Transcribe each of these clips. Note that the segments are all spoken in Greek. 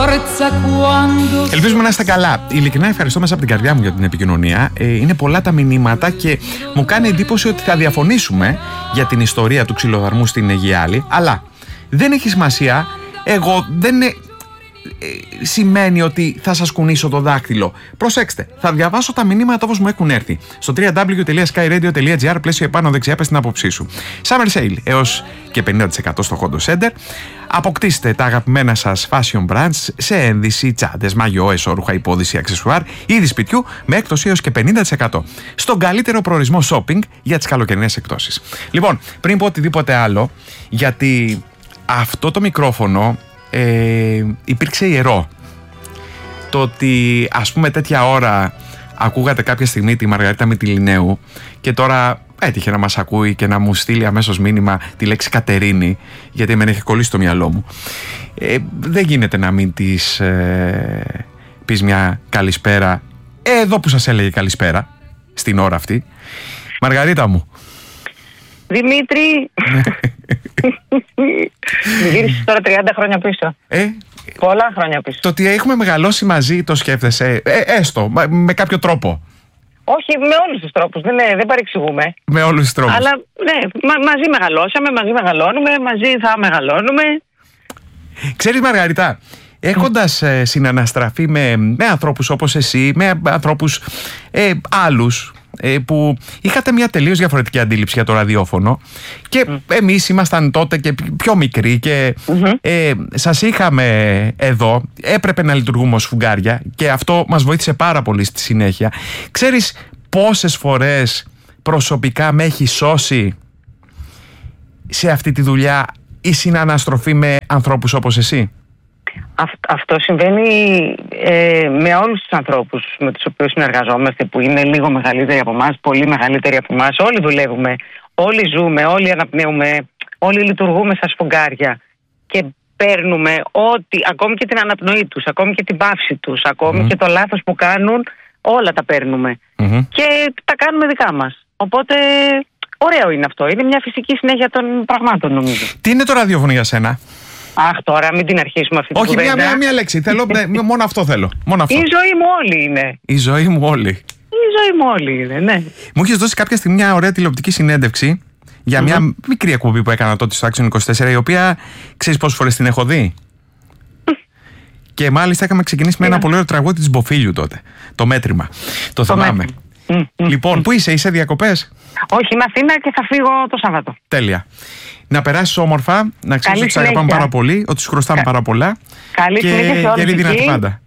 Ελπίζουμε να είστε καλά. Ειλικρινά ευχαριστώ μέσα από την καρδιά μου για την επικοινωνία. Είναι πολλά τα μηνύματα και μου κάνει εντύπωση ότι θα διαφωνήσουμε για την ιστορία του ξυλοδαρμού στην Αιγιάλη. Αλλά δεν έχει σημασία. Εγώ δεν σημαίνει ότι θα σας κουνήσω το δάκτυλο. Προσέξτε, θα διαβάσω τα μηνύματα όπως μου έχουν έρθει στο www.skyradio.gr, πλαίσιο επάνω δεξιά, πες την άποψή σου. Summer Sale έως και 50% στο Hondo Center. Αποκτήστε τα αγαπημένα σας fashion brands σε ένδυση, τσάντες, μαγιό, εσώρουχα, υπόδηση, αξεσουάρ, είδη σπιτιού με έκπτωση έως και 50% στον καλύτερο προορισμό shopping για τις καλοκαιρινές εκπτώσεις. Λοιπόν, πριν πω οτιδήποτε άλλο, γιατί αυτό το μικρόφωνο υπήρξε ιερό. Το ότι ας πούμε τέτοια ώρα ακούγατε κάποια στιγμή τη Μαργαρίτα Μυτιληναίου και τώρα έτυχε να μας ακούει και να μου στείλει αμέσως μήνυμα τη λέξη Κατερίνη, γιατί με έχει κολλήσει στο μυαλό μου. Δεν γίνεται να μην της πεις μια καλησπέρα εδώ που σας έλεγε καλησπέρα στην ώρα αυτή. Μαργαρίτα μου. Δημήτρη, γύρισες τώρα 30 χρόνια πίσω. Πολλά χρόνια πίσω. Το ότι έχουμε μεγαλώσει μαζί το σκέφτεσαι, έστω, με κάποιο τρόπο. Όχι, με όλους τους τρόπους, δεν παρεξηγούμε. Με όλους τους τρόπους. Αλλά ναι, μαζί μεγαλώσαμε, μαζί μεγαλώνουμε, μαζί θα μεγαλώνουμε. Ξέρεις Μαργαρίτα, έχοντας συναναστραφεί με ανθρώπους όπως εσύ, με ανθρώπους άλλους, που είχατε μια τελείως διαφορετική αντίληψη για το ραδιόφωνο και εμείς ήμασταν τότε και πιο μικροί και σας είχαμε εδώ, έπρεπε να λειτουργούμε ως φουγγάρια και αυτό μας βοήθησε πάρα πολύ στη συνέχεια. Ξέρεις πόσες φορές προσωπικά με έχει σώσει σε αυτή τη δουλειά η συναναστροφή με ανθρώπους όπως εσύ? Αυτό συμβαίνει με όλους τους ανθρώπους με τους οποίους συνεργαζόμαστε, που είναι λίγο μεγαλύτεροι από εμάς, πολύ μεγαλύτεροι από εμάς. Όλοι δουλεύουμε, όλοι ζούμε, όλοι αναπνέουμε, όλοι λειτουργούμε σαν σφουγγάρια και παίρνουμε ό,τι, ακόμη και την αναπνοή τους, ακόμη και την παύση τους, ακόμη και το λάθος που κάνουν, όλα τα παίρνουμε και τα κάνουμε δικά μας. Οπότε ωραίο είναι αυτό, είναι μια φυσική συνέχεια των πραγμάτων, νομίζω. Τι είναι το ραδιόφωνο για σένα? Αχ, τώρα μην την αρχίσουμε αυτή την κουβέντα. Όχι, μία λέξη. Θέλω, μόνο αυτό θέλω. Μόνο αυτό. Η ζωή μου όλη είναι. Η ζωή μου όλη. Η ζωή μου όλη είναι, ναι. Μου έχεις δώσει κάποια στιγμή μια ωραία τηλεοπτική συνέντευξη για μια μικρή εκπομπή που έκανα τότε στο Action 24, η οποία ξέρεις πόσες φορές την έχω δει? Και μάλιστα είχαμε ξεκινήσει με ένα πολύ ωραίο τραγούδι της Μποφίλιου τότε. Το μέτρημα. Το θυμάμαι. Λοιπόν, πού είσαι διακοπές? Όχι, είμαι Αθήνα και θα φύγω το Σάββατο. Τέλεια. Να περάσεις όμορφα, να ξέρεις ότι σε αγαπάμε πάρα πολύ, ότι σου χρωστάμε πάρα πολλά. Καλή συνέχεια σε όλους δυνατή πάντα.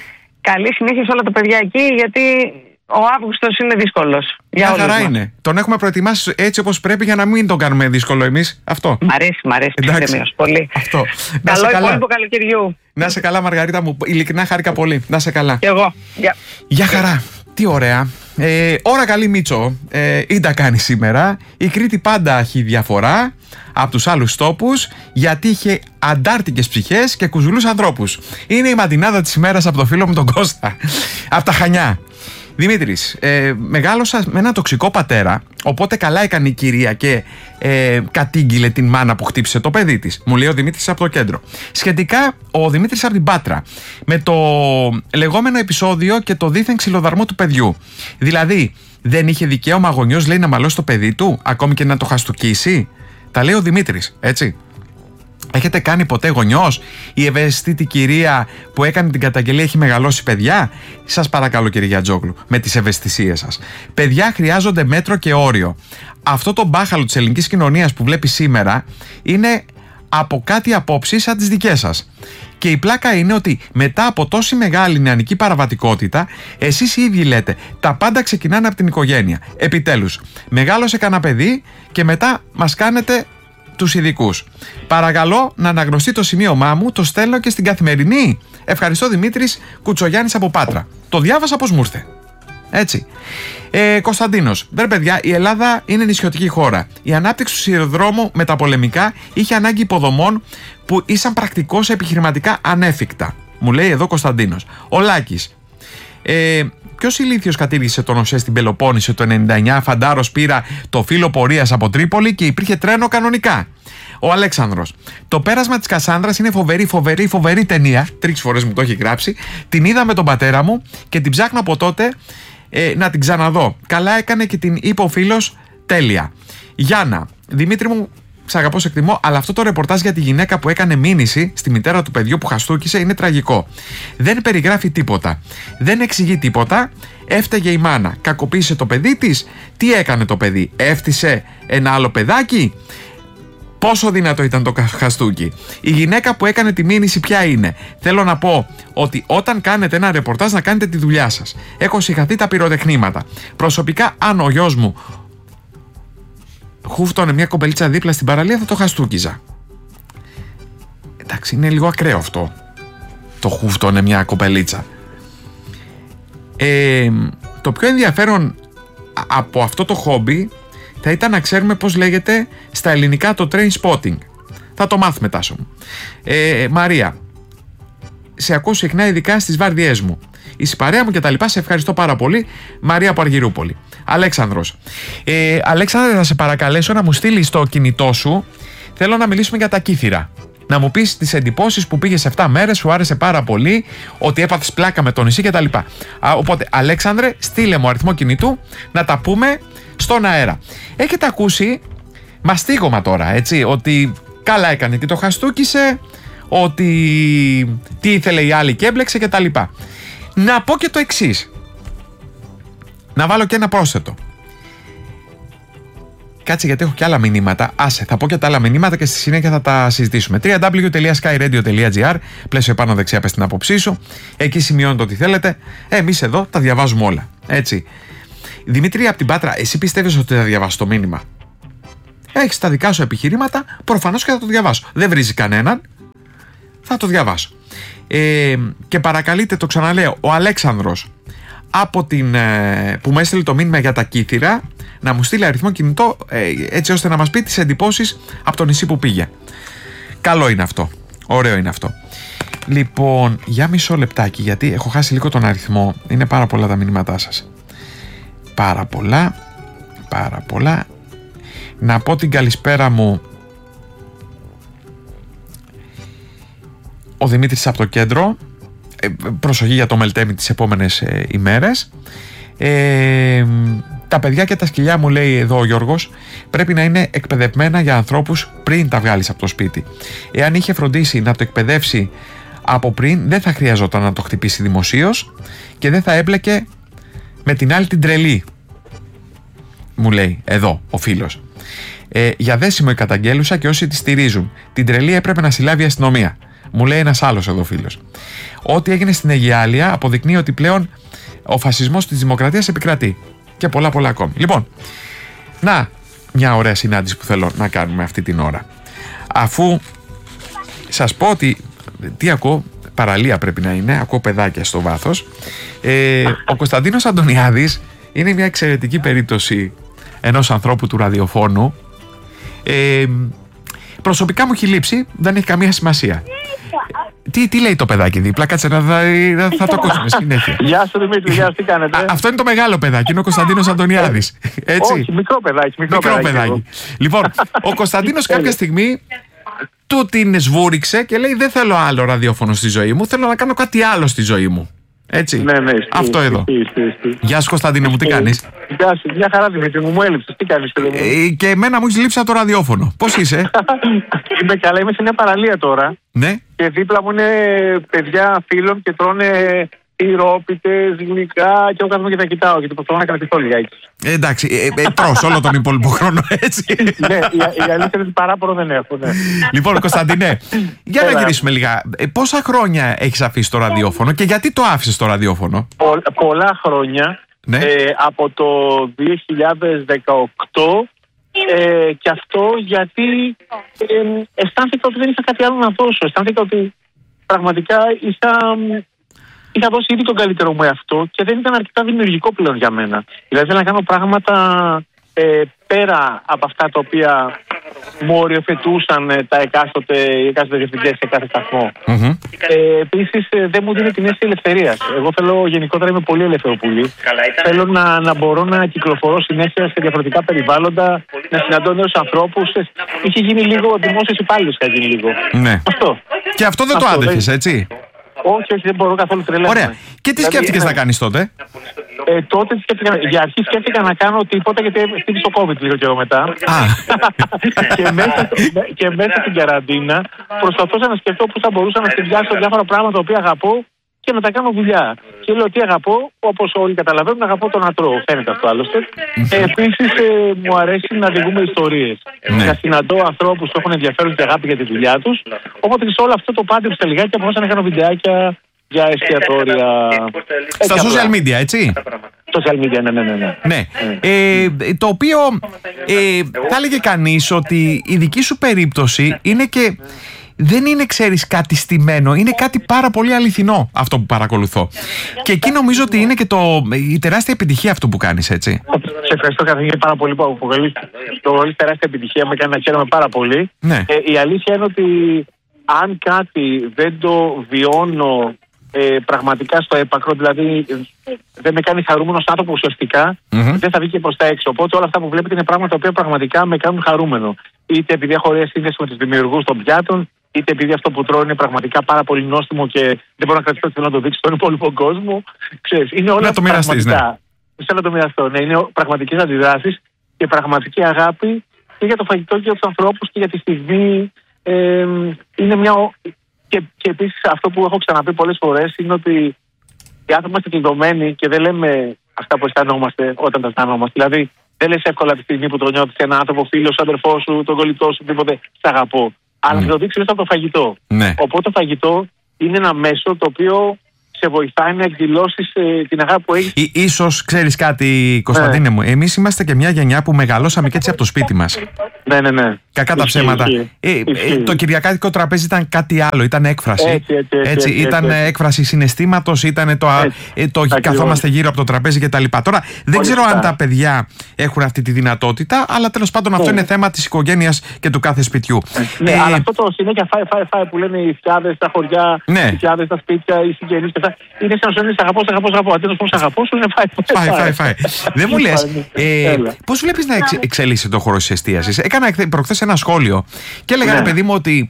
Καλή συνέχεια σε όλα τα παιδιά εκεί, γιατί ο Αύγουστος είναι δύσκολος. Μια χαρά είναι. Τον έχουμε προετοιμάσει έτσι όπως πρέπει για να μην τον κάνουμε δύσκολο εμείς. Αυτό. Μ' αρέσει πολύ. Αυτό. Καλό υπόλοιπο καλοκαιριού. Να σε καλά, Μαργαρίτα μου. Ειλικρινά χάρηκα πολύ. Να σε καλά. Κι εγώ. Γεια χαρά. Τι ωραία. Ώρα καλή, Μίτσο. Ή τα κάνει σήμερα. Η Κρήτη πάντα έχει διαφορά από τους άλλους τόπους, γιατί είχε αντάρτικες ψυχές και κουζουλούς ανθρώπους. Είναι η μαντινάδα της ημέρας από το φίλο μου τον Κώστα, από τα Χανιά. Δημήτρης, μεγάλωσα με ένα τοξικό πατέρα, οπότε καλά έκανε η κυρία και κατήγγειλε την μάνα που χτύπησε το παιδί της. Μου λέει ο Δημήτρης από το κέντρο. Σχετικά, ο Δημήτρης από την Πάτρα, με το λεγόμενο επεισόδιο και το δίθεν ξυλοδαρμό του παιδιού. Δηλαδή, δεν είχε δικαίωμα γονιός, λέει, να μαλώσει το παιδί του, ακόμη και να το χαστουκίσει? Τα λέει ο Δημήτρης, έτσι. Έχετε κάνει ποτέ γονιός? Η ευαίσθητη κυρία που έκανε την καταγγελία έχει μεγαλώσει παιδιά? Σας παρακαλώ, κύριε Γιατζόγλου, με τις ευαισθησίες σας. Παιδιά χρειάζονται μέτρο και όριο. Αυτό το μπάχαλο της ελληνικής κοινωνίας που βλέπει σήμερα είναι από κάτι απόψεις σαν τις δικές σας. Και η πλάκα είναι ότι μετά από τόση μεγάλη νεανική παραβατικότητα, εσείς οι ίδιοι λέτε τα πάντα ξεκινάνε από την οικογένεια. Επιτέλους, μεγάλωσε κανένα παιδί και μετά μας κάνετε τους ειδικούς. Παρακαλώ να αναγνωστεί το σημείωμά μου, το στέλνω και στην Καθημερινή. Ευχαριστώ, Δημήτρης Κουτσογιάννης από Πάτρα. Το διάβασα πως μου ήρθε. Έτσι. Κωνσταντίνος, βρε παιδιά, η Ελλάδα είναι νησιωτική χώρα. Η ανάπτυξη του σιδηροδρόμου μεταπολεμικά είχε ανάγκη υποδομών που ήσαν πρακτικώς επιχειρηματικά ανέφικτα. Μου λέει εδώ Κωνσταντίνος. Ο Λάκης. Ποιος ηλίθιος κατήργησε τον ΟΣΕ στην Πελοπόννησο το 99? Φαντάρος πήρα το φύλλο πορείας από Τρίπολη και υπήρχε τρένο κανονικά. Ο Αλέξανδρος. Το πέρασμα της Κασάνδρας είναι φοβερή ταινία. 3 φορές μου το έχει γράψει. Την είδα με τον πατέρα μου και την ψάχνω από τότε να την ξαναδώ. Καλά έκανε και την είπε ο φίλος. Τέλεια. Γιάννα, Δημήτρη μου, σ' αγαπώ, σε εκτιμώ, αλλά αυτό το ρεπορτάζ για τη γυναίκα που έκανε μήνυση στη μητέρα του παιδιού που χαστούκησε είναι τραγικό. Δεν περιγράφει τίποτα. Δεν εξηγεί τίποτα. Έφταιγε η μάνα. Κακοποίησε το παιδί της. Τι έκανε το παιδί? Έφτισε ένα άλλο παιδάκι? Πόσο δυνατό ήταν το χαστούκι? Η γυναίκα που έκανε τη μήνυση ποια είναι? Θέλω να πω ότι όταν κάνετε ένα ρεπορτάζ να κάνετε τη δουλειά σας. Έχω συγχαθεί τα πυροτεχνήματα. Προσωπικά, αν ο γιος μου χούφτωνε μια κοπελίτσα δίπλα στην παραλία, θα το χαστούκιζα. Εντάξει, είναι λίγο ακραίο αυτό. Το χούφτωνε μια κοπελίτσα. Το πιο ενδιαφέρον από αυτό το χόμπι θα ήταν να ξέρουμε πώς λέγεται στα ελληνικά το train spotting. Θα το μάθουμε, Τάσο μου. Μαρία, σε ακούω συχνά, ειδικά στις βάρδιές μου. Είσαι παρέα μου και τα λοιπά. Σε ευχαριστώ πάρα πολύ. Μαρία από Αργυρούπολη. Αλέξανδρος. Αλέξανδρε, θα σε παρακαλέσω να μου στείλεις το κινητό σου. Θέλω να μιλήσουμε για τα κύθυρα. Να μου πεις τις εντυπώσεις που πήγες 7 μέρες, σου άρεσε πάρα πολύ, ότι έπαθες πλάκα με το νησί κτλ. Οπότε, Αλέξανδρε, στείλε μου αριθμό κινητού να τα πούμε στον αέρα. Έχετε ακούσει μαστίγωμα τώρα, έτσι, ότι καλά έκανε και το χαστούκισε, ότι τι ήθελε η άλλη και έμπλεξε κτλ. Να πω και το εξής. Να βάλω και ένα πρόσθετο. Κάτσε, γιατί έχω και άλλα μηνύματα. Άσε, θα πω και τα άλλα μηνύματα και στη συνέχεια θα τα συζητήσουμε. www.skyradio.gr, πλαίσιο πάνω δεξιά, πες την άποψή σου. Εκεί σημειώνετε ό,τι θέλετε. Εμείς εδώ τα διαβάζουμε όλα. Έτσι. Δημήτρη από την Πάτρα, εσύ πιστεύεις ότι θα διαβάσω το μήνυμα? Έχεις τα δικά σου επιχειρήματα, προφανώς και θα το διαβάσω. Δεν βρίζει κανέναν. Θα το διαβάσω. Και παρακαλείτε, το ξαναλέω, ο Αλέξανδρος από που μου έστειλε το μήνυμα για τα κύθυρα να μου στείλει αριθμό κινητό, έτσι ώστε να μας πει τις εντυπώσεις από το νησί που πήγε. Καλό είναι αυτό. Ωραίο είναι αυτό. Λοιπόν, για μισό λεπτάκι, γιατί έχω χάσει λίγο τον αριθμό. Είναι πάρα πολλά τα μηνύματά σας. Πάρα πολλά. Να πω την καλησπέρα μου. Ο Δημήτρης από το κέντρο. Προσοχή για το μελτέμι τις επόμενες ημέρες. Τα παιδιά και τα σκυλιά, μου λέει εδώ ο Γιώργος, πρέπει να είναι εκπαιδευμένα για ανθρώπους πριν τα βγάλεις από το σπίτι. Εάν είχε φροντίσει να το εκπαιδεύσει από πριν, δεν θα χρειαζόταν να το χτυπήσει δημοσίως και δεν θα έμπλεκε με την άλλη την τρελή, μου λέει εδώ ο φίλος. Για δέσιμο η καταγγέλουσα και όσοι τη στηρίζουν. Την τρελή έπρεπε να συλλάβει η αστυνομία, μου λέει ένας άλλος εδώ φίλος. Ό,τι έγινε στην Αιγιάλεια αποδεικνύει ότι πλέον ο φασισμός της δημοκρατίας επικρατεί. Και πολλά ακόμη. Λοιπόν, να, μια ωραία συνάντηση που θέλω να κάνουμε αυτή την ώρα. Αφού σας πω ότι, τι ακούω, παραλία πρέπει να είναι, ακούω παιδάκια στο βάθος. Ο Κωνσταντίνος Αντωνιάδης είναι μια εξαιρετική περίπτωση ενός ανθρώπου του ραδιοφώνου. Προσωπικά μου έχει λείψει, δεν έχει καμία σημασία. Τι λέει το παιδάκι δίπλα, κάτσε θα το ακούσουμε συνέχεια. Γεια σου Δημήτρη, γεια σου, τι κάνετε? Αυτό είναι το μεγάλο παιδάκι, είναι ο Κωνσταντίνος Αντωνιάδης. Έτσι. Όχι, μικρό παιδάκι. Λοιπόν, ο Κωνσταντίνος κάποια στιγμή του την σβούριξε και λέει: δεν θέλω άλλο ραδιόφωνο στη ζωή μου, θέλω να κάνω κάτι άλλο στη ζωή μου. Έτσι. Ναι, αυτό εδώ. Γεια σου Κωνσταντίνε μου, τι κάνεις? Γεια σου, μια χαρά Δημήτρη μου έλειψες, τι κάνεις? Και εμένα μου έχει λείψει από το ραδιόφωνο. Πώς είσαι? Είμαι καλά, είμαι σε μια παραλία τώρα. Ναι. Και δίπλα μου είναι παιδιά φίλων και τρώνε τυρόπιτες, γλυκά και εγώ κάθομαι και τα κοιτάω και το προσπαθώ να κρατηθώ λιγάκι. Εντάξει, τρως όλο τον υπόλοιπο χρόνο, έτσι. Ναι, η αλήθεια είναι ότι παράπονο δεν έχω. Ναι. Λοιπόν, Κωνσταντινέ, για να γυρίσουμε λίγα. Πόσα χρόνια έχεις αφήσει το ραδιόφωνο και γιατί το άφησες το ραδιόφωνο? Πολλά χρόνια. Ναι. Από το 2018. Και αυτό γιατί αισθάνθηκα ότι δεν είχα κάτι άλλο να δώσω. Αισθάνθηκα ότι πραγματικά είχα δώσει ήδη τον καλύτερο μου εαυτό και δεν ήταν αρκετά δημιουργικό πλέον για μένα. Δηλαδή θέλω να κάνω πράγματα πέρα από αυτά τα οποία μου οριοθετούσαν οι εκάστοτε διευθυντές σε κάθε σταθμό. Επίσης, δεν μου δίνει την αίσθηση ελευθερίας. Εγώ θέλω γενικότερα, είμαι πολύ ελεύθερο πουλί. Θέλω να μπορώ να κυκλοφορώ συνέχεια σε διαφορετικά περιβάλλοντα, να συναντώ νέους ανθρώπους. Είχε γίνει λίγο δημόσιος υπάλληλος, είχα γίνει λίγο. Ναι. Αυτό. Και αυτό δεν το άντεχες, έτσι? Όχι, δεν μπορώ καθόλου, τρελαίνομαι. Ωραία. Και τι σκέφτηκες να κάνεις τότε? Τότε για αρχή σκέφτηκα να κάνω τίποτα, γιατί χτύπησε το COVID λίγο καιρό μετά. Και μέσα στην καραντίνα προσπαθούσα να σκεφτώ πώς θα μπορούσα να συνδυάσω διάφορα πράγματα που αγαπώ και να τα κάνω δουλειά. Και λέω τι αγαπώ, όπως όλοι καταλαβαίνουν, αγαπώ το να τρώω. Φαίνεται αυτό άλλωστε. Επίσης, μου αρέσει να διηγούμε ιστορίες. Να συναντώ ανθρώπους που έχουν ενδιαφέρον και αγάπη για τη δουλειά τους. Οπότε σε όλο αυτό το πάντρεψα λιγάκι και μπορούσα να κάνω βιντεάκια για εστιατόρια. Στα social media, έτσι? Social media, ναι. Το οποίο θα έλεγε κανείς ότι η δική σου περίπτωση είναι και δεν είναι, ξέρεις, κάτι στημένο, είναι κάτι πάρα πολύ αληθινό αυτό που παρακολουθώ. Και εκεί νομίζω ότι είναι και η τεράστια επιτυχία αυτό που κάνεις, έτσι. Σε ευχαριστώ, Καθηγητή, πάρα πολύ που αποκαλείς. Το τεράστια επιτυχία με κάνει να χαίρομαι πάρα πολύ. Ναι. Η αλήθεια είναι ότι αν κάτι δεν το βιώνω πραγματικά στο έπακρο, δηλαδή δεν με κάνει χαρούμενος άνθρωπο ουσιαστικά, δεν θα βγει και προς τα έξω. Οπότε όλα αυτά που βλέπετε είναι πράγματα τα οποία πραγματικά με κάνουν χαρούμενο. Είτε επειδή έχω ωραία σύνδεση με τους δημιουργούς των πιάτων, είτε επειδή αυτό που τρώω είναι πραγματικά πάρα πολύ νόστιμο και δεν μπορώ να κρατήσω ότι θέλω να το δείξω στον υπόλοιπο κόσμο. Ξέρεις, είναι όλα να το μοιραστείς, ναι. Θέλω να το μοιραστώ. Ναι, είναι πραγματικές αντιδράσεις και πραγματική αγάπη και για το φαγητό και για τους ανθρώπους και για τη στιγμή. Είναι μια. Και επίσης αυτό που έχω ξαναπεί πολλές φορές είναι ότι οι άνθρωποι είμαστε κλειδωμένοι και δεν λέμε αυτά που αισθανόμαστε όταν τα αισθανόμαστε. Δηλαδή, δεν λες εύκολα τη στιγμή που το νιώθεις έναν άνθρωπο, φίλο σου, αδερφό σου, τον κολλητό σου, τίποτε, σ' αγαπώ. Αλλά θα το δείξει μέσα από το φαγητό. Ναι. Οπότε το φαγητό είναι ένα μέσο το οποίο σε βοηθάει να εκδηλώσεις την αγάπη που έχεις. Ίσως ξέρεις κάτι, Κωνσταντίνε μου, εμείς είμαστε και μια γενιά που μεγαλώσαμε και έτσι από το σπίτι μας. Ναι. Κακά τα ψέματα. Το κυριακάτικο τραπέζι ήταν κάτι άλλο, ήταν έκφραση. Έτσι, ήταν έκφραση συναισθήματος, ήταν το καθόμαστε γύρω από το τραπέζι κτλ. Τώρα δεν ξέρω αν τα παιδιά έχουν αυτή τη δυνατότητα, αλλά τέλος πάντων αυτό είναι θέμα της οικογένειας και του κάθε σπιτιού. Ναι, αλλά αυτό το συνέχεια φάει που λένε οι φτιάδες στα χωριά, οι φτιάδες στα σπίτια, οι συγγενείς και αυτά. Είναι σαν να σου λένε αγαπώ. Αντί να σου αγαπώ, σου είναι φάει. Δεν μου λες, πώς βλέπεις να εξελίσσεται το χώρο της εστίασης? Έκανα προχθές ένα σχόλιο και έλεγα, ρε παιδί μου, ότι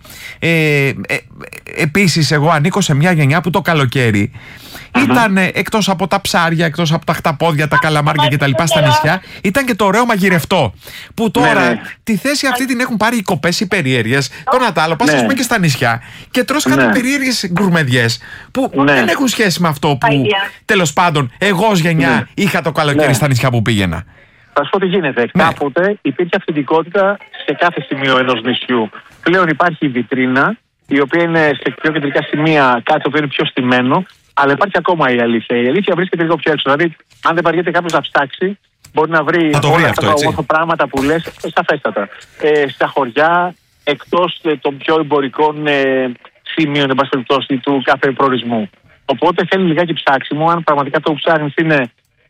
επίσης εγώ ανήκω σε μια γενιά που το καλοκαίρι ήταν εκτός από τα ψάρια, εκτός από τα χταπόδια, τα καλαμάρια κτλ. Στα νησιά, ήταν και το ωραίο μαγειρευτό. Που τώρα τη θέση αυτή την έχουν πάρει οι κοπές οι περίεργες. Το να τ' άλλο, πας ας πούμε και στα νησιά και τρως κάτι περίεργες γκουρμεδιές που δεν έχουν σχέση με αυτό που τέλος πάντων εγώ ως γενιά είχα το καλοκαίρι στα νησιά που πήγαινα. Θα σου πω τι γίνεται. Κάποτε υπήρχε αυθεντικότητα σε κάθε σημείο ενός νησιού. Πλέον υπάρχει η βιτρίνα, η οποία είναι σε πιο κεντρικά σημεία κάτι το οποίο είναι πιο στημένο, αλλά υπάρχει ακόμα η αλήθεια. Η αλήθεια βρίσκεται λίγο πιο έξω. Δηλαδή, αν δεν βαριέται κάποιος να ψάξει, μπορεί να βρει όλα αυτά τα πράγματα που λες σαφέστατα. Στα χωριά, εκτός των πιο εμπορικών σημείων, εν πάση περιπτώσει, του κάθε προορισμού. Οπότε θέλει λιγάκι ψάξιμο. Αν πραγματικά το που ψάχνεις είναι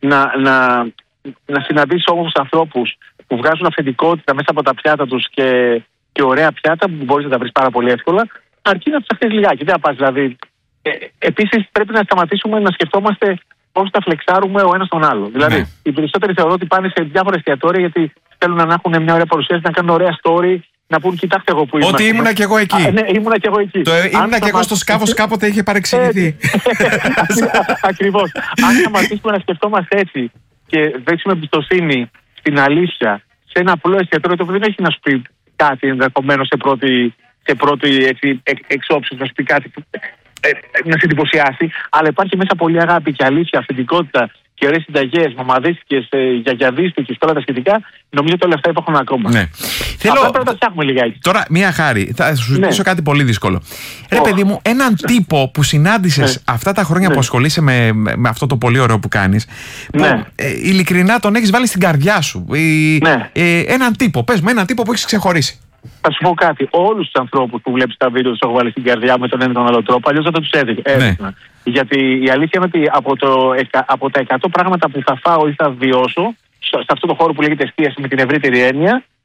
να συναντήσεις όμως ανθρώπους που βγάζουν αυθεντικότητα μέσα από τα πιάτα τους και ωραία πιάτα που μπορείς να τα βρεις πάρα πολύ εύκολα, αρκεί να ψαχτείς λιγάκι. Δεν πας δηλαδή. Επίσης πρέπει να σταματήσουμε να σκεφτόμαστε πώς θα φλεξάρουμε ο ένας τον άλλο. Δηλαδή οι περισσότεροι θεωρώ ότι πάνε σε διάφορα εστιατόρια γιατί θέλουν να έχουν μια ωραία παρουσίαση, να κάνουν ωραία story, να πούν κοιτάξτε εγώ που ήμουν. Ότι ήμουνα κι εγώ εκεί. Ναι, ήμουνα κι εγώ εκεί. Ήμουνα κι εγώ στο σκάφος, κάποτε είχε παρεξηγηθεί. Ακριβώς. Αν σταματήσουμε να σκεφτόμαστε έτσι και δείξουμε εμπιστοσύνη στην αλήθεια σε ένα απλό εστιατόριο το οποίο δεν έχει να σου πει κάτι ενδεχομένως σε πρώτη εξόψη, να σου πει κάτι να σε εντυπωσιάσει, αλλά υπάρχει μέσα πολύ αγάπη και αλήθεια, αυθεντικότητα και ωραίες συνταγές, μαμαδίστικες, γιαγιαδίστικες και όλα τα σχετικά. Νομίζω ότι όλα αυτά υπάρχουν ακόμα. Ναι. Αυτά πρέπει να τα φτιάχνουμε λιγάκι. Τώρα, μία χάρη, θα σου ζητήσω κάτι πολύ δύσκολο. Ρε παιδί μου, έναν τύπο που συνάντησες αυτά τα χρόνια που ασχολείσαι με αυτό το πολύ ωραίο που κάνεις, που ειλικρινά τον έχεις βάλει στην καρδιά σου. Έναν τύπο, πες μου, έναν τύπο που έχεις ξεχωρίσει. Θα σου πω κάτι. Όλους τους ανθρώπους που βλέπεις τα βίντεο τους έχω βάλει στην καρδιά με τον ένα ή τον άλλο τρόπο, αλλιώς δεν θα τους έδειχνα. Γιατί η αλήθεια είναι ότι από τα 100 πράγματα που θα φάω ή θα βιώσω, σε αυτό το χώρο που λέγεται εστίαση με την ευρύτερη έννοια,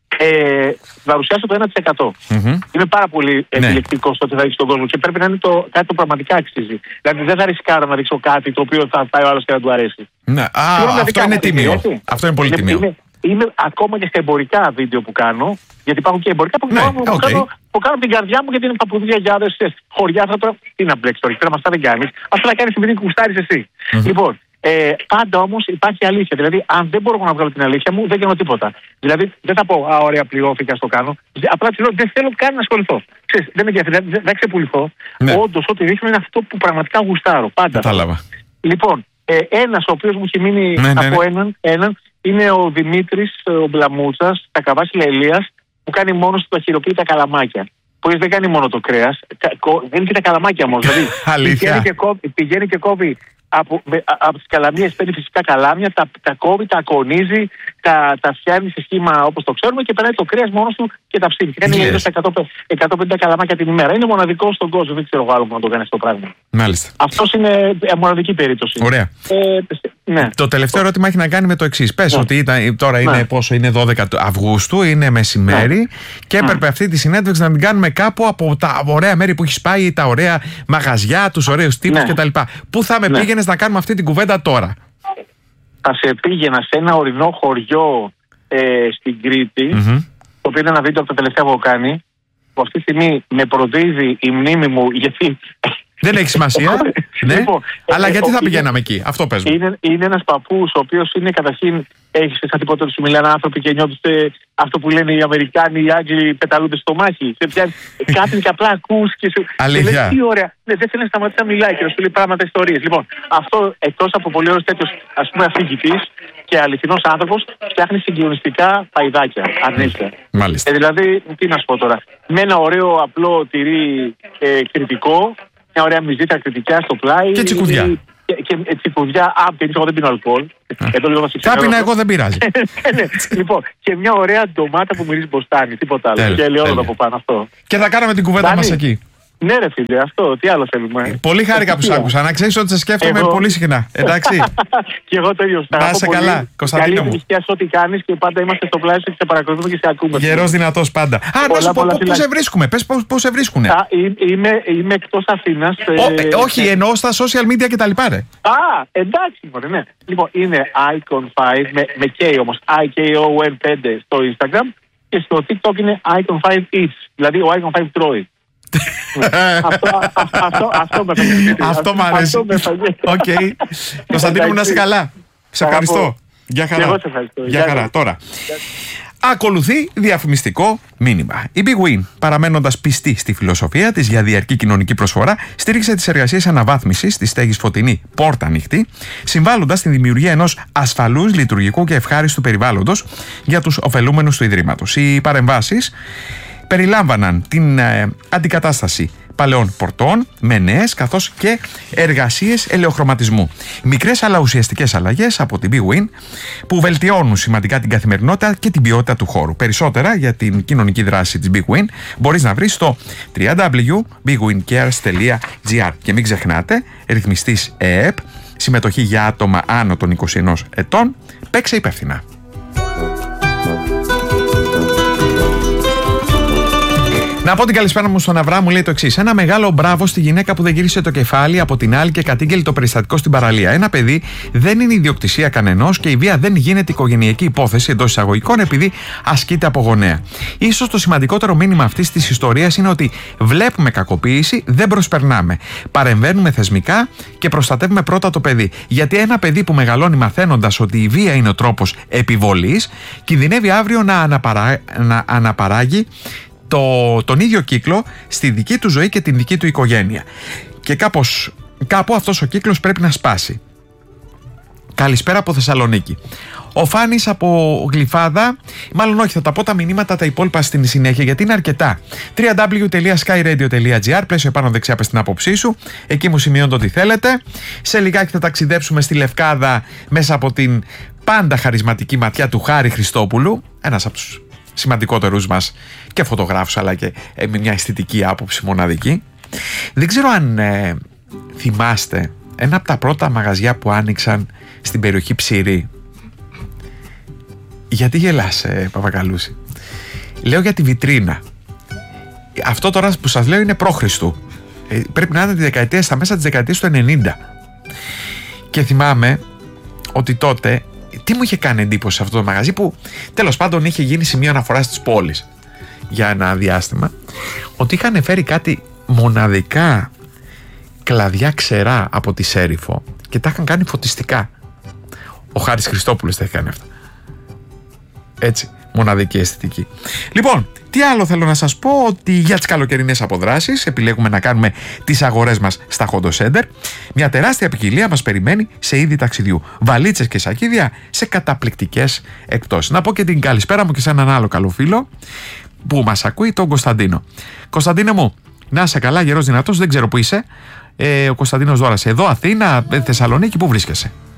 παρουσιάσω το 1%. Είμαι πάρα πολύ επιλεκτικός στο ότι θα δείξει τον κόσμο και πρέπει να είναι κάτι το πραγματικά αξίζει. Δηλαδή δεν θα ρισκάρω να δείξω κάτι το οποίο θα πάει ο άλλος και να του αρέσει. Ναι. Αυτό είναι τίμιο. Αυτό είναι πολύ τίμιο. Είμαι ακόμα και στα εμπορικά βίντεο που κάνω, γιατί υπάρχουν και εμπορικά που κάνω από την καρδιά μου, γιατί είναι παππούδια, γιάδες, χωριά. Τι να μπλέξει τώρα, πέρα με αυτά δεν κάνει. Αυτό θα κάνει επειδή κουστάρεις εσύ. Λοιπόν, πάντα όμως υπάρχει αλήθεια. Δηλαδή, αν δεν μπορώ να βγάλω την αλήθεια μου, δεν κάνω τίποτα. Δηλαδή, δεν θα πω, ωραία, πληρώθηκα, στο κάνω. Απλά ψηλώ, δεν θέλω καν να ασχοληθώ. Ξέρεις, δεν με ενδιαφέρει, δεν ξεπουληθώ. Όντως, ό,τι δείχνω είναι αυτό που πραγματικά γουστάρω. Πάντα. Κατάλαβα. Λοιπόν, ένας ο οποίος μου έχει μείνει από έναν είναι ο Δημήτρης ο Μπλαμούτσας, τα Καβάση Λελίας, που κάνει μόνος του τα χειροποίητα καλαμάκια. Που δεν κάνει μόνο το κρέας, δεν είναι και τα καλαμάκια όμως. Δηλαδή πηγαίνει και κόβει από τις καλαμίες, παίρνει φυσικά καλάμια, τα κόβει, τα ακονίζει, τα φτιάχνει σε σχήμα όπως το ξέρουμε και περνάει το κρέας μόνος του και τα ψήνει. Κάνει 150 καλαμάκια την ημέρα. Είναι μοναδικό στον κόσμο, δεν ξέρω άλλο που να το κάνει αυτό το πράγμα. Μάλιστα. Αυτός είναι μοναδική περίπτωση. Ωραία. Ναι. Το τελευταίο ερώτημα έχει να κάνει με το εξής. Πες ότι τώρα είναι πόσο, είναι 12 Αυγούστου, είναι μεσημέρι και έπρεπε αυτή τη συνέντευξη να την κάνουμε κάπου από τα ωραία μέρη που έχει πάει, τα ωραία μαγαζιά, τους ωραίους τύπους κτλ. Πού θα με πήγαινες να κάνουμε αυτή την κουβέντα τώρα? Θα σε πήγαινα σε ένα ορεινό χωριό στην Κρήτη, το οποίο είναι ένα βίντεο από τα τελευταία που έχω κάνει, που αυτή τη στιγμή με προδίδει η μνήμη μου, γιατί... Δεν έχει σημασία. Ναι. Λοιπόν, αλλά γιατί θα πηγαίναμε εκεί, αυτό πες μου. Είναι ένας παππούς, ο οποίος είναι καταρχήν, έχεις σαν τίποτα του μιλάνε άνθρωποι και νιώθεις αυτό που λένε οι Αμερικάνοι, οι Άγγλοι πεταλούνται στο μάχη. Σε πιάνει κάτι και απλά ακούς και σου λέει τι ωραία. Ναι, δεν θέλει να σταματήσει να μιλάει και να σου λέει πράγματα, ιστορίες. Λοιπόν, αυτό εκτός από πολύ ωραίος τέτοιος ας πούμε αφηγητής και αληθινός άνθρωπος, φτιάχνει συγκλονιστικά παϊδάκια. Ανέχεια. Δηλαδή, τι να σου πω τώρα. Με ένα ωραίο απλό τυρί κριτικό. Μια ωραία μυζίτα κριτικά στο πλάι. Και τσικουδιά. Και τσικουδιά. Εγώ δεν πίνω αλκοόλ. Κάπινα εγώ δεν πειράζει. Λοιπόν, και μια ωραία ντομάτα που μυρίζει μποστάνι. Τίποτα άλλο. Και ελαιόλαδο από πάνω αυτό. Και θα κάναμε την κουβέντα μας εκεί. Ναι, ρε φίλε, αυτό. Τι άλλο θέλουμε. Πολύ χάρηκα που σ' άκουσα. Να ξέρεις ότι σε σκέφτομαι πολύ συχνά. Εντάξει. Και εγώ το ίδιο. Να είσαι καλά, Κωνσταντίνο μου. Καλή επιτυχία σε ό,τι κάνεις και πάντα είμαστε στο πλάι σου και σε παρακολουθούμε και σε ακούμε. Γερός δυνατός πάντα. Να σου πω πού σε βρίσκουμε. Πες πώς σε βρίσκουνε. Είμαι εκτός Αθήνας. Όχι, εννοώ στα social media και τα λοιπά, ρε. Εντάξει, ναι. Λοιπόν, είναι Icon5 με K όμως. IKON5 στο Instagram και στο TikTok είναι Icon5 Eats. Δηλαδή ο Icon5 τρώει. Αυτό μ' αρέσει. Οκ. Κωνσταντίνο μου, να είσαι καλά. Σε ευχαριστώ. Γεια χαρά. Γεια χαρά. Τώρα ακολουθεί διαφημιστικό μήνυμα. Η Big Win, παραμένοντας πιστή στη φιλοσοφία της για διαρκή κοινωνική προσφορά, στήριξε τις εργασίες αναβάθμισης της στέγης Φωτεινή Πόρτα Ανοιχτή, συμβάλλοντας στη δημιουργία ενός ασφαλούς, λειτουργικού και ευχάριστου περιβάλλοντος για τους ωφελούμενους του Ιδρύματος. Οι παρεμβάσεις περιλάμβαναν την αντικατάσταση παλαιών πορτών με νέες, καθώς και εργασίες ελαιοχρωματισμού. Μικρές αλλά ουσιαστικές αλλαγές από την Big Win που βελτιώνουν σημαντικά την καθημερινότητα και την ποιότητα του χώρου. Περισσότερα για την κοινωνική δράση της Big Win μπορείς να βρεις στο www.bigwincares.gr. Και μην ξεχνάτε, ρυθμιστής ΕΕΠ, συμμετοχή για άτομα άνω των 21 ετών, παίξε υπεύθυνα. Να πω την καλησπέρα μου στον Αβρά, μου λέει το εξής. Ένα μεγάλο μπράβο στη γυναίκα που δεν γύρισε το κεφάλι από την άλλη και κατήγγειλε το περιστατικό στην παραλία. Ένα παιδί δεν είναι ιδιοκτησία κανενός και η βία δεν γίνεται οικογενειακή υπόθεση εντός εισαγωγικών επειδή ασκείται από γονέα. Ίσως το σημαντικότερο μήνυμα αυτής της ιστορίας είναι ότι βλέπουμε κακοποίηση, δεν προσπερνάμε. Παρεμβαίνουμε θεσμικά και προστατεύουμε πρώτα το παιδί. Γιατί ένα παιδί που μεγαλώνει μαθαίνοντας ότι η βία είναι ο τρόπος επιβολής, κινδυνεύει αύριο να αναπαράγει τον ίδιο κύκλο στη δική του ζωή και την δική του οικογένεια. Και κάπου αυτός ο κύκλος πρέπει να σπάσει. Καλησπέρα από Θεσσαλονίκη. Ο Φάνης από Γλυφάδα, μάλλον όχι, θα τα πω τα μηνύματα τα υπόλοιπα στην συνέχεια γιατί είναι αρκετά. www.skyradio.gr, πλαίσιο επάνω δεξιά πες την άποψή σου, εκεί μου σημειώνετε ό,τι θέλετε. Σε λιγάκι θα ταξιδέψουμε στη Λευκάδα μέσα από την πάντα χαρισματική ματιά του Χάρη Χριστόπουλου, ένας από τους σημαντικότερους μας και φωτογράφους αλλά και με μια αισθητική άποψη μοναδική. Δεν ξέρω αν θυμάστε ένα από τα πρώτα μαγαζιά που άνοιξαν στην περιοχή Ψηρή. Γιατί γελάς, Παπακαλούση? Λέω για τη βιτρίνα. Αυτό τώρα που σας λέω είναι π.Χ. Πρέπει να είναι στα μέσα της δεκαετίας του 90. Και θυμάμαι ότι τότε τι μου είχε κάνει εντύπωση σε αυτό το μαγαζί, που τέλος πάντων είχε γίνει σημείο αναφοράς της πόλης για ένα διάστημα, ότι είχαν φέρει κάτι μοναδικά κλαδιά ξερά από τη Σέριφο και τα είχαν κάνει φωτιστικά. Ο Χάρης Χριστόπουλος τα έχει κάνει αυτά. Έτσι, μοναδική αισθητική. Λοιπόν, τι άλλο θέλω να σας πω, ότι για τις καλοκαιρινές αποδράσεις επιλέγουμε να κάνουμε τις αγορές μας στα Hondo Center. Μια τεράστια ποικιλία μας περιμένει σε είδη ταξιδιού. Βαλίτσες και σακίδια σε καταπληκτικές εκπτώσεις. Να πω και την καλησπέρα μου και σε έναν άλλο καλό φίλο που μας ακούει, τον Κωνσταντίνο. Κωνσταντίνε μου, να είσαι καλά, γερός δυνατός, δεν ξέρω που είσαι. Ο Κωνσταντίνος Δώρας, εδώ Αθήνα, Θεσσαλονίκη, πού βρίσκεσαι?